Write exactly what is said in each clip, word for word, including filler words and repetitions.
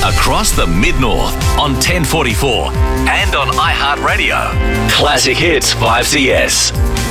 across the Mid-North on ten forty-four and on iHeartRadio. Classic Hits five C S.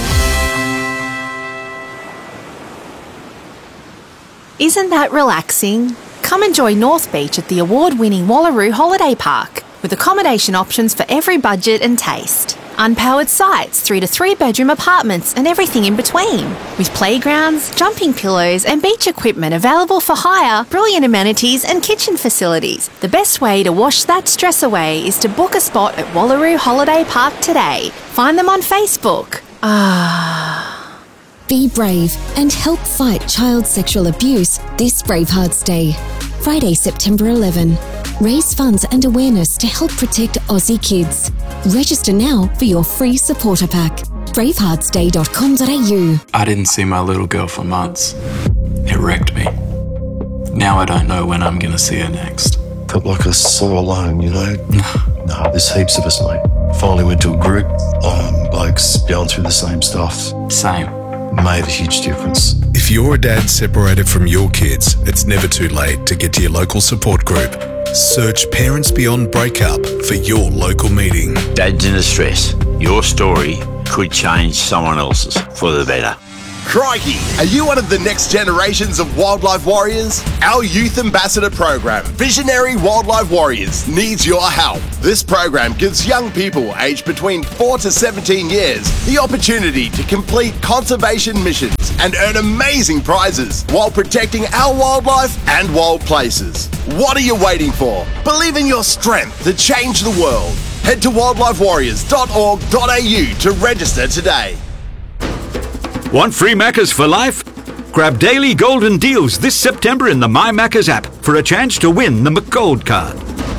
Isn't that relaxing? Come enjoy North Beach at the award-winning Wallaroo Holiday Park, with accommodation options for every budget and taste. Unpowered sites through to three-bedroom apartments and everything in between. With playgrounds, jumping pillows and beach equipment available for hire, brilliant amenities and kitchen facilities. The best way to wash that stress away is to book a spot at Wallaroo Holiday Park today. Find them on Facebook. Ah. Be brave and help fight child sexual abuse this Bravehearts Day. Friday, September eleventh. Raise funds and awareness to help protect Aussie kids. Register now for your free supporter pack. bravehearts day dot com dot a u. I didn't see my little girl for months. It wrecked me. Now I don't know when I'm going to see her next. Felt like I was so alone, you know? No, there's heaps of us, mate. Finally went to a group, um, blokes going through the same stuff. Same. Made a huge difference. If you're a dad separated from your kids, it's never too late to get to your local support group. Search Parents Beyond Breakup for your local meeting. Dads in distress. Your story could change someone else's for the better. Crikey! Are you one of the next generations of wildlife warriors? Our Youth Ambassador program, Visionary Wildlife Warriors, needs your help. This program gives young people aged between four to seventeen years the opportunity to complete conservation missions and earn amazing prizes while protecting our wildlife and wild places. What are you waiting for? Believe in your strength to change the world. Head to wildlife warriors dot org dot a u to register today. Want free Maccas for life? Grab daily golden deals this September in the My Maccas app for a chance to win the McGold card.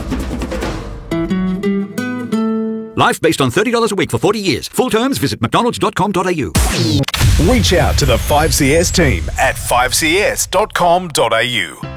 Life based on thirty dollars a week for forty years. Full terms, visit mcdonalds dot com dot a u. Reach out to the five C S team at five c s dot com dot a u.